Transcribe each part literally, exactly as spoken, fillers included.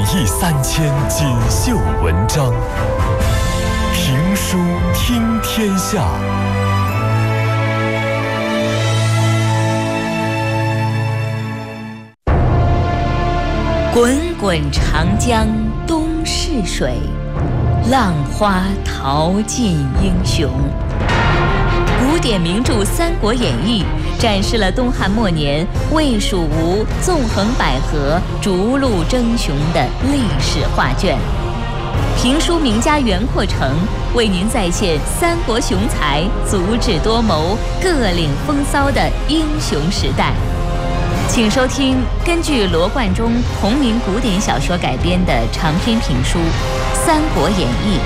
亿三千锦绣文章，评书听天下。 滚滚长江东逝水，浪花淘尽英雄。古典名著《三国演义》展示了东汉末年魏蜀吴纵横捭阖、逐鹿争雄的历史画卷。评书名家袁阔成为您再现三国雄才足智多谋、各领风骚的英雄时代。请收听根据罗贯中同名古典小说改编的长篇评书《三国演义》。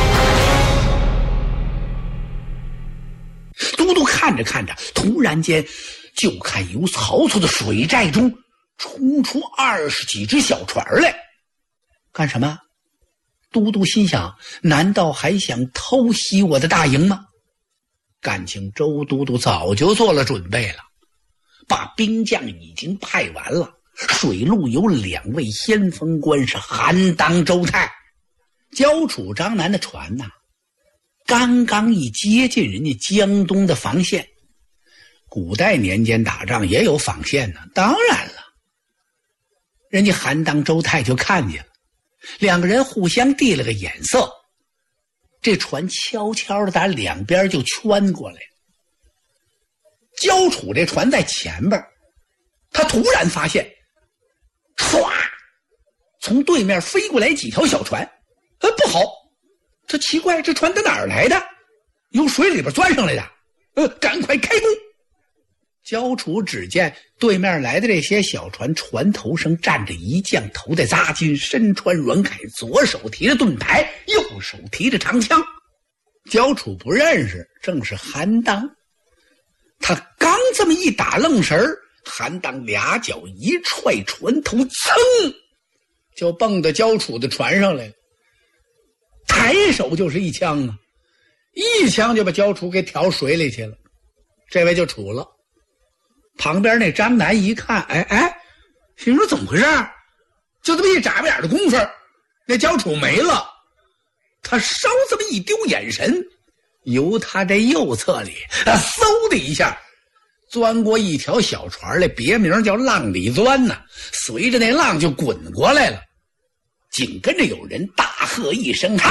都督看着看着，突然间就看由曹操的水寨中冲出二十几只小船来。干什么？都督心想，难道还想偷袭我的大营吗？感情周都督早就做了准备了，把兵将已经派完了，水陆有两位先锋官是韩当、周泰。焦楚、张南的船呐、啊，刚刚一接近人家江东的防线。古代年间打仗也有防线呢，当然了，人家韩当、周泰就看见了，两个人互相递了个眼色，这船悄悄的打两边就圈过来了。焦楚这船在前边，他突然发现唰从对面飞过来几条小船。呃，不好，这奇怪，这船在哪儿来的？由水里边钻上来的。呃，赶快开弓！焦楚只见对面来的这些小船船头上站着一将，头戴扎巾，身穿软铠，左手提着盾牌，右手提着长枪。焦楚不认识，正是韩当。他刚这么一打愣神儿，韩当俩脚一踹船头，噌就蹦到焦楚的船上来了，抬手就是一枪啊，一枪就把焦楚给挑水里去了。这位就杵了。旁边那张南一看，哎哎，心说怎么回事？就这么一眨巴眼的功夫，那焦楚没了。他稍这么一丢眼神，由他这右侧里啊，嗖的一下钻过一条小船来，别名叫浪里钻呢，随着那浪就滚过来了。紧跟着有人大喝一声，哈，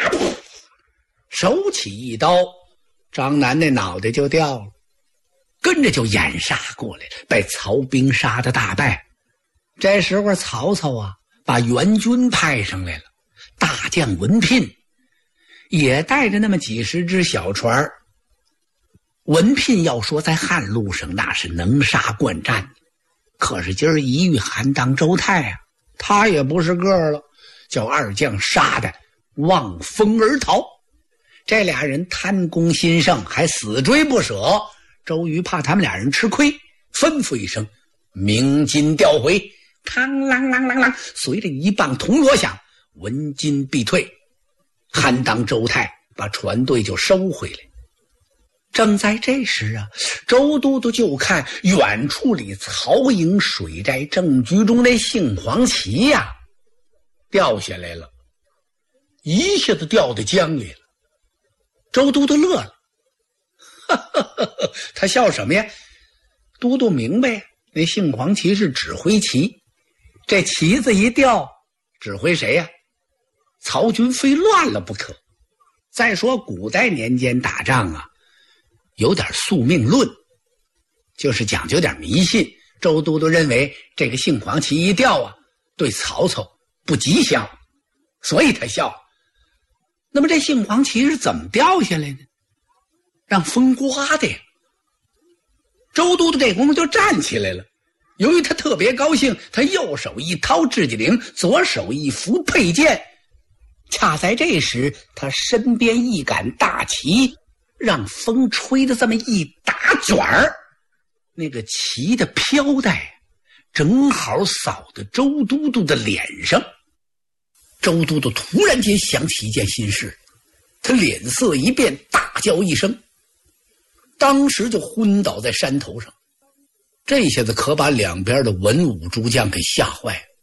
手起一刀，张南那脑袋就掉了，跟着就掩杀过来，被曹兵杀得大败。这时候曹操啊，把援军派上来了，大将文聘也带着那么几十只小船。文聘要说在汉路上那是能杀惯战，可是今儿一遇韩当、周泰啊，他也不是个儿了，叫二将杀的望风而逃。这俩人贪功心盛，还死追不舍。周瑜怕他们俩人吃亏，吩咐一声，鸣金调回，嘡啷啷啷啷，随着一棒铜锣响，闻金必退。韩当、周泰把船队就收回来。正在这时啊，周都督就看远处里曹营水寨正居中那杏黄旗呀、啊，掉下来了，一下子掉到江里了。周都督乐了，哈哈哈哈，他笑什么呀？都督明白，那杏黄旗是指挥旗，这旗子一掉，指挥谁呀？曹军非乱了不可。再说古代年间打仗啊，有点宿命论，就是讲究点迷信。周都督认为这个杏黄旗一掉啊，对曹操不吉祥，所以他笑。那么这杏黄旗是怎么掉下来的？让风刮的呀。周都督这功夫就站起来了，由于他特别高兴，他右手一掏雉鸡翎，左手一扶佩剑。恰在这时，他身边一杆大旗让风吹的这么一打卷儿，那个旗的飘带正好扫到周都督的脸上。周都督突然间想起一件心事，他脸色一变，大叫一声，当时就昏倒在山头上。这下子可把两边的文武诸将给吓坏了。